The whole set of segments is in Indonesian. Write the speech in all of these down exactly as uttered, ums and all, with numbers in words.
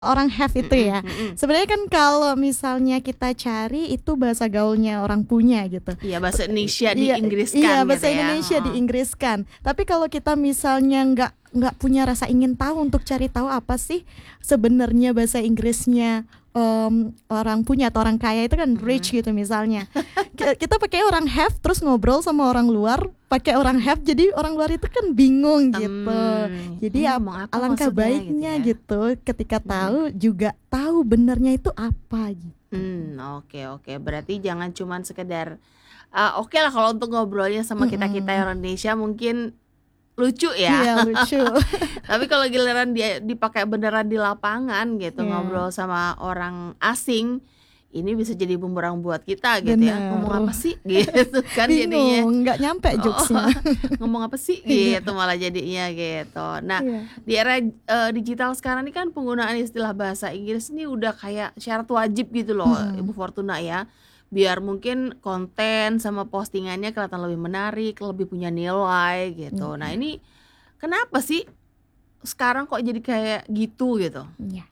orang have itu Mm-mm, ya. mm-mm. Sebenarnya kan kalau misalnya kita cari itu bahasa gaulnya orang punya gitu. Iya, bahasa Indonesia Iya, diinggriskan iya gitu bahasa ya. Indonesia Heeh. diinggriskan. Tapi kalau kita misalnya nggak nggak punya rasa ingin tahu untuk cari tahu apa sih sebenarnya bahasa Inggrisnya em, orang punya atau orang kaya itu kan rich Mhm. gitu misalnya. Ki- Kita pakai orang have terus ngobrol sama orang luar pakai orang have jadi orang luar itu kan bingung gitu. Hmm, Jadi ini ap- ngomong apa alangkah maksudnya gitu baiknya ya. gitu ketika Mhm. tahu juga tahu benernya itu apa gitu. Hmm, oke oke. Berarti jangan cuman sekedar ah, oke lah kalau untuk ngobrolnya sama kita-kita Mm-mm. orang Indonesia mungkin lucu ya. Iya lucu. Tapi kalau giliran dia dipakai beneran di lapangan gitu Iya, ngobrol sama orang asing, ini bisa jadi bumerang buat kita gitu ya. bener. Ngomong apa sih gitu kan jadinya. Bingung, nggak nyampe Oh, jokesnya. ngomong apa sih Iya, gitu malah jadinya gitu. Nah, iya. di era eh, digital sekarang ini kan penggunaan istilah bahasa Inggris ini udah kayak syarat wajib gitu loh, Ibu Mm-mm. Fortuna ya. Biar mungkin konten sama postingannya kelihatan lebih menarik, lebih punya nilai gitu. Nah, Iya, ini kenapa sih sekarang kok jadi kayak gitu gitu? iya.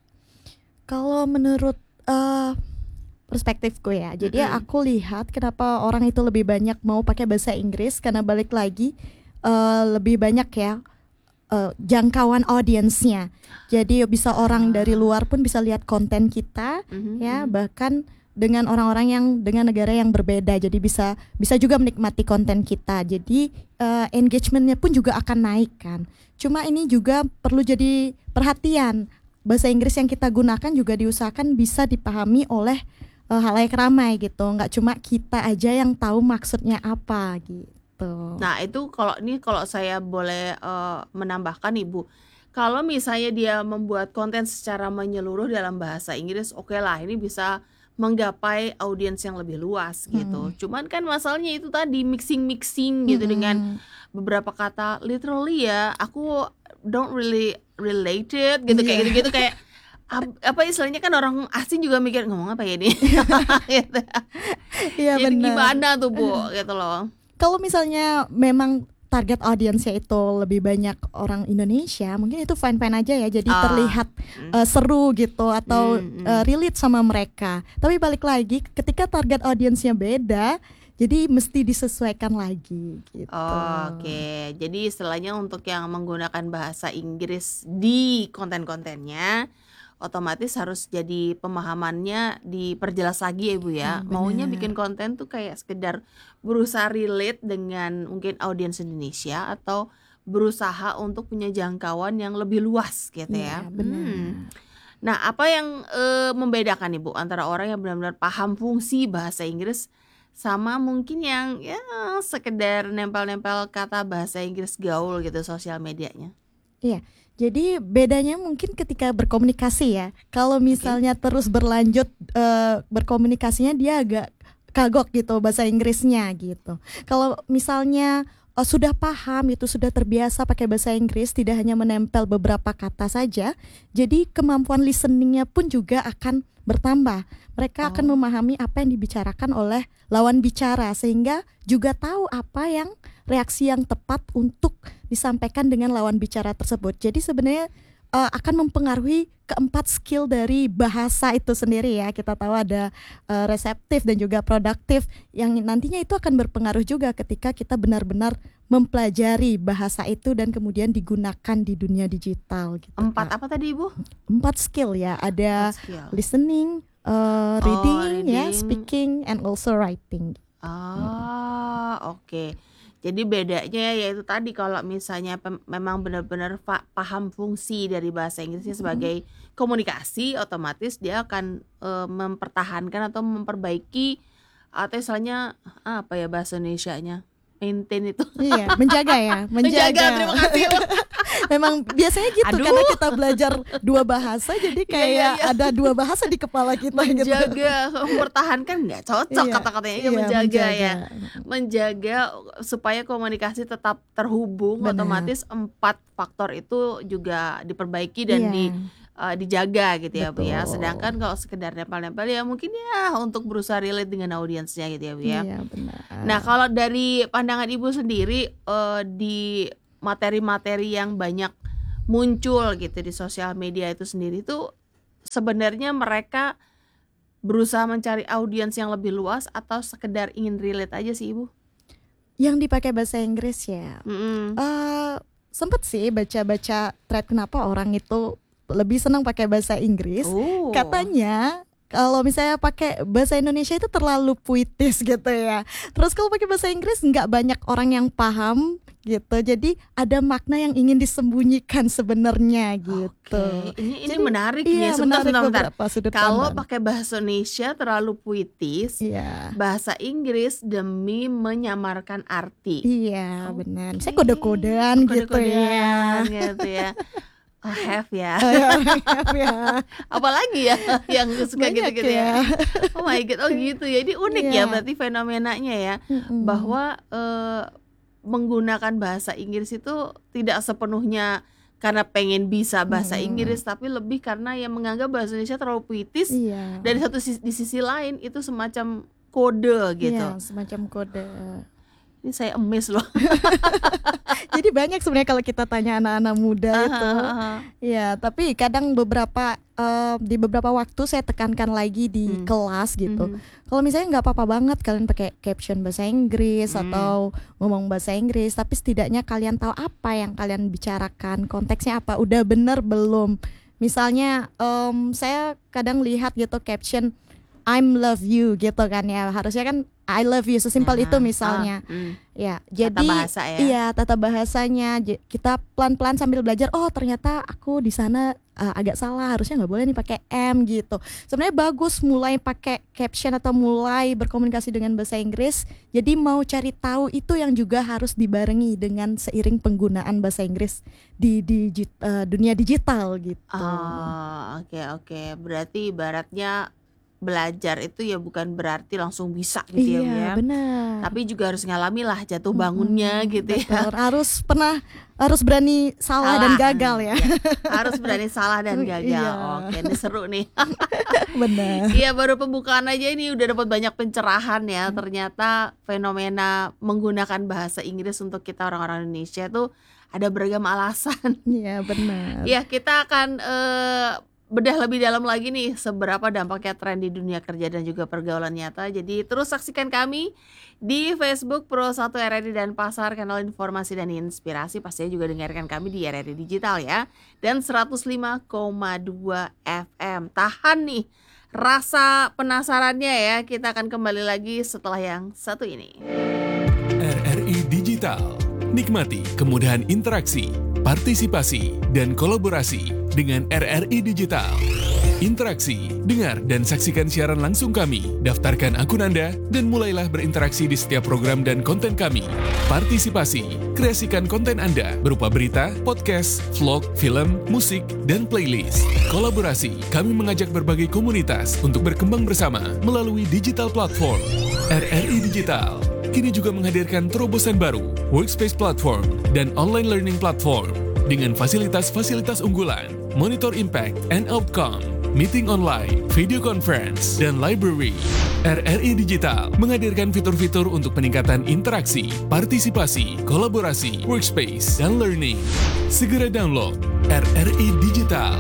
Kalau menurut eh, perspektifku ya, jadi Mm-mm. aku lihat kenapa orang itu lebih banyak mau pakai bahasa Inggris karena balik lagi eh, lebih banyak ya eh, jangkauan audiensnya. Jadi bisa orang dari Ah, luar pun bisa lihat konten kita mhm, ya, mhm. bahkan dengan orang-orang yang dengan negara yang berbeda. Jadi bisa bisa juga menikmati konten kita. Jadi eh, engagementnya pun juga akan naik kan. Cuma ini juga perlu jadi perhatian. Bahasa Inggris yang kita gunakan juga diusahakan bisa dipahami oleh eh, halayak ramai gitu. Nggak cuma kita aja yang tahu maksudnya apa gitu. Nah, itu kalau ini kalau saya boleh eh, menambahkan Ibu, kalau misalnya dia membuat konten secara menyeluruh dalam bahasa Inggris, oke lah ini bisa menggapai audiens yang lebih luas gitu. Mm-mm. Cuman kan masalahnya itu tadi mixing-mixing gitu dengan Mm-mm. beberapa kata literally ya, aku don't really related gitu kayak Iya, gitu-gitu kayak ap- apa istilahnya kan orang asing juga mikir ngomong apa ya ini gitu. iya Jadi benar. gimana tuh Bu gitu loh. Kalau misalnya memang target audiensnya itu lebih banyak orang Indonesia, mungkin itu fine-fine aja ya. Jadi Ah, terlihat mm, eh, seru gitu atau mm, eh, mm. relate sama mereka. Tapi balik lagi, ketika target audiensnya beda, jadi mesti disesuaikan lagi gitu. Oke, jadi istilahnya untuk yang menggunakan bahasa Inggris di konten-kontennya, otomatis harus jadi pemahamannya diperjelas lagi ya Ibu ya. Hmm, Maunya benar. bikin konten tuh kayak sekedar berusaha relate dengan mungkin audiens Indonesia atau berusaha untuk punya jangkauan yang lebih luas gitu Iya, ya. Hmm. benar. Nah, apa yang eh, membedakan Ibu antara orang yang benar-benar paham fungsi bahasa Inggris sama mungkin yang ya sekedar nempel-nempel kata bahasa Inggris gaul gitu sosial medianya? Iya, jadi bedanya mungkin ketika berkomunikasi ya. Kalau Oke. misalnya terus berlanjut eh, berkomunikasinya dia agak kagok gitu bahasa Inggrisnya gitu. Kalau misalnya eh, sudah paham itu sudah terbiasa pakai bahasa Inggris tidak hanya menempel beberapa kata saja, jadi kemampuan listeningnya pun juga akan bertambah. Mereka akan Oh. memahami apa yang dibicarakan oleh lawan bicara sehingga juga tahu apa yang reaksi yang tepat untuk disampaikan dengan lawan bicara tersebut. Jadi sebenarnya uh, akan mempengaruhi keempat skill dari bahasa itu sendiri ya. Kita tahu ada uh, reseptif dan juga produktif yang nantinya itu akan berpengaruh juga ketika kita benar-benar mempelajari bahasa itu dan kemudian digunakan di dunia digital gitu Empat Kak. apa tadi Ibu? Empat skill ya, ada Empat skill. listening, uh, Oh, reading ya, reading. speaking and also writing. Mm. Ah, oke. Jadi bedanya yaitu tadi kalau misalnya pem- memang benar-benar fa- paham fungsi dari bahasa Inggrisnya Mm. sebagai komunikasi, otomatis dia akan eh, mempertahankan atau memperbaiki atau istilahnya apa ya bahasa Indonesianya? Maintain itu. Iya, menjaga ya, Menjaga, menjaga. terima kasih. Memang biasanya gitu Aduh. karena kita belajar dua bahasa jadi Iya, iya, kayak iya. ada dua bahasa di kepala kita gitu. Menjaga, mempertahankan nggak cocok Iya, kata-katanya ya iya, menjaga ya. menjaga. Menjaga supaya komunikasi tetap terhubung, Benar. otomatis empat faktor itu juga diperbaiki dan Iya, di eh, dijaga gitu ya Bu ya. betul. Sedangkan kalau sekedar nempel-nempel ya mungkin ya untuk berusaha relate dengan audiensnya gitu ya Bu ya. Iya, benar. Nah, kalau dari pandangan Ibu sendiri eh, di materi-materi yang banyak muncul gitu di sosial media itu sendiri tuh sebenarnya mereka berusaha mencari audiens yang lebih luas atau sekedar ingin relate aja sih Ibu? Yang dipakai bahasa Inggris ya. Mm-mm. Uh, sempet sih baca-baca thread kenapa orang itu lebih senang pakai bahasa Inggris. Oh. Katanya kalau misalnya pakai bahasa Indonesia itu terlalu puitis gitu ya. Terus kalau pakai bahasa Inggris nggak banyak orang yang paham gitu. Jadi ada makna yang ingin disembunyikan sebenarnya gitu. Oke, ini ini Jadi, menarik iya, nih. Sebentar, menarik sebentar, sebentar. beberapa sudut Kalau pandang. pakai bahasa Indonesia terlalu puitis, Iya. bahasa Inggris demi menyamarkan arti. Iya, Oke. benar. Saya kode-kodean gitu ya. Kode-kodean gitu ya. Oh, have ya. Ya. Apalagi ya yang suka Banyak gitu-gitu ya. ya. Oh my god, oh gitu ya. Ini unik Iya. ya berarti fenomenanya ya. Mm-mm. Bahwa eh, menggunakan bahasa Inggris itu tidak sepenuhnya karena pengen bisa bahasa Mm. Inggris, tapi lebih karena yang menganggap bahasa Indonesia terlalu puitis. Iya. Dari satu sisi, di sisi lain itu semacam kode gitu. Iya, semacam kode. Ini saya emes loh. Jadi banyak sebenarnya kalau kita tanya anak-anak muda itu. Aha. Ya, tapi kadang beberapa eh, di beberapa waktu saya tekankan lagi di Hmm. kelas gitu. Mhm. Kalau misalnya nggak apa-apa banget kalian pakai caption bahasa Inggris Hmm. atau ngomong bahasa Inggris, tapi setidaknya kalian tahu apa yang kalian bicarakan, konteksnya apa, udah bener belum. Misalnya em, saya kadang lihat gitu caption I'm love you gitu kan ya, harusnya kan I love you sesimpel Nah, itu misalnya. ah, hmm. Ya, Tata jadi bahasa ya. iya tata bahasanya. J- Kita pelan-pelan sambil belajar. Oh ternyata aku di sana uh, agak salah. Harusnya nggak boleh nih pakai M gitu. Sebenarnya bagus mulai pakai caption atau mulai berkomunikasi dengan bahasa Inggris. Jadi mau cari tahu itu yang juga harus dibarengi dengan seiring penggunaan bahasa Inggris di digit, uh, dunia digital gitu. Oh, oke oke. Berarti ibaratnya belajar itu ya bukan berarti langsung bisa gitu ya, Bu ya. Iya benar. Tapi juga harus ngalami lah jatuh bangunnya Mm-mm, gitu ya. betul. Harus pernah harus berani salah, dan gagal ya. Iya. Harus berani salah dan gagal. Iya. Oke, ini seru nih. Benar. Iya, baru pembukaan aja ini udah dapat banyak pencerahan ya. Ternyata fenomena menggunakan bahasa Inggris untuk kita orang-orang Indonesia tuh ada beragam alasan. Iya benar. Ya, kita akan eh, bedah lebih dalam lagi nih seberapa dampaknya tren di dunia kerja dan juga pergaulan nyata. Jadi terus saksikan kami di Facebook Pro satu R R I dan Pasar, kanal informasi dan inspirasi. Pastinya juga dengarkan kami di R R I Digital ya. Dan seratus lima koma dua F M. Tahan nih rasa penasarannya ya. Kita akan kembali lagi setelah yang satu ini. R R I Digital. Nikmati kemudahan interaksi, partisipasi, dan kolaborasi dengan R R I Digital. Interaksi, dengar dan saksikan siaran langsung kami. Daftarkan akun Anda dan mulailah berinteraksi di setiap program dan konten kami. Partisipasi, kreasikan konten Anda berupa berita, podcast, vlog, film, musik, dan playlist. Kolaborasi, kami mengajak berbagai komunitas untuk berkembang bersama melalui digital platform. R R I Digital kini juga menghadirkan terobosan baru, workspace platform, dan online learning platform dengan fasilitas-fasilitas unggulan, monitor impact and outcome, meeting online, video conference, dan library. R R I Digital menghadirkan fitur-fitur untuk peningkatan interaksi, partisipasi, kolaborasi, workspace, dan learning. Segera download R R I Digital.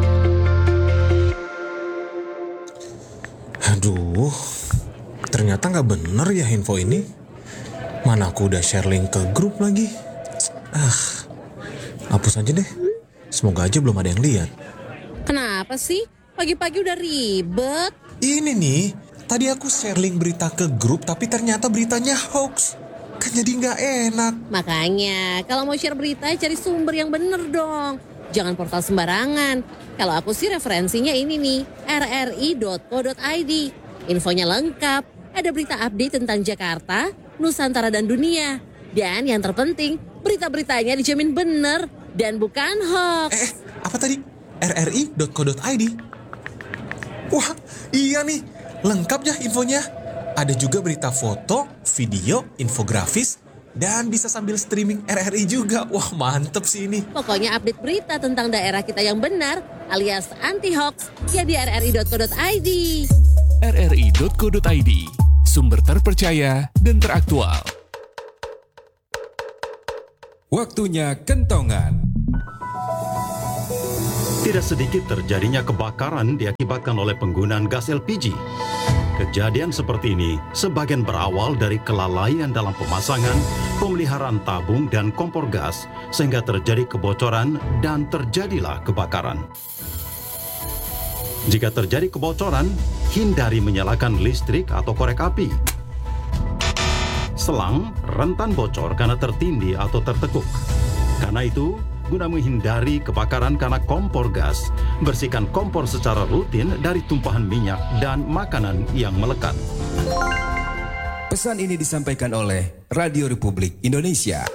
Aduh, ternyata nggak bener ya info ini. Mana aku udah share link ke grup lagi. Ah, hapus aja deh. Semoga aja belum ada yang lihat. Kenapa sih? Pagi-pagi udah ribet. Ini nih, tadi aku share link berita ke grup tapi ternyata beritanya hoax. Kan jadi nggak enak. Makanya, kalau mau share berita cari sumber yang bener dong. Jangan portal sembarangan. Kalau aku sih referensinya ini nih, r r i dot co dot i d. Infonya lengkap. Ada berita update tentang Jakarta, Nusantara dan dunia. Dan yang terpenting, berita-beritanya dijamin bener dan bukan hoax. Eh, eh, apa tadi? r r i dot co dot i d. Wah, iya nih. Lengkap ya infonya. Ada juga berita foto, video, infografis, dan bisa sambil streaming R R I juga. Wah, mantep sih ini. Pokoknya update berita tentang daerah kita yang benar alias anti-hoax ya di r r i dot co dot i d. r r i dot co dot i d, sumber terpercaya dan teraktual. Waktunya kentongan. Tidak sedikit terjadinya kebakaran diakibatkan oleh penggunaan gas L P G. Kejadian seperti ini sebagian berawal dari kelalaian dalam pemasangan, pemeliharaan tabung dan kompor gas, sehingga terjadi kebocoran dan terjadilah kebakaran. Jika terjadi kebocoran, hindari menyalakan listrik atau korek api. Selang rentan bocor karena tertindih atau tertekuk. Karena itu, guna menghindari kebakaran karena kompor gas, bersihkan kompor secara rutin dari tumpahan minyak dan makanan yang melekat. Pesan ini disampaikan oleh Radio Republik Indonesia.